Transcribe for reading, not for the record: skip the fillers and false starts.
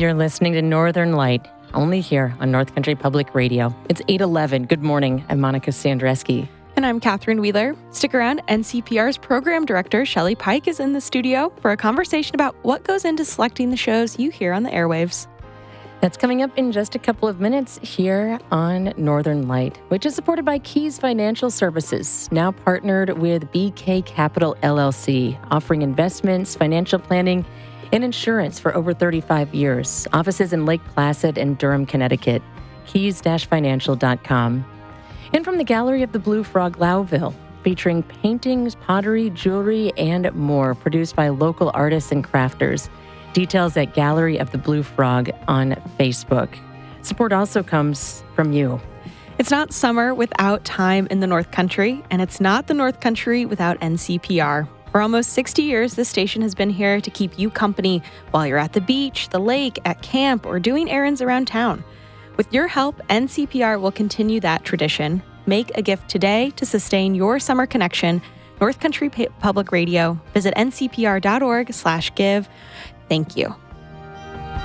You're listening to Northern Light, only here on North Country Public Radio. It's 8:11. Good morning. I'm Monica Sandreski. And I'm Catherine Wheeler. Stick around. NCPR's program director, Shelley Pike, is in the studio for a conversation about what goes into selecting the shows you hear on the airwaves. That's coming up in just a couple of minutes here on Northern Light, which is supported by Keys Financial Services, now partnered with BK Capital LLC, offering investments, financial planning, and insurance for over 35 years. Offices in Lake Placid and Durham, Connecticut. Keys-financial.com. And from the Gallery of the Blue Frog, Lowville, featuring paintings, pottery, jewelry, and more, produced by local artists and crafters. Details at Gallery of the Blue Frog on Facebook. Support also comes from you. It's not summer without time in the North Country, and it's not the North Country without NCPR. For almost 60 years, this station has been here to keep you company while you're at the beach, the lake, at camp, or doing errands around town. With your help, NCPR will continue that tradition. Make a gift today to sustain your summer connection. North Country Public Radio. Visit ncpr.org/give. Thank you.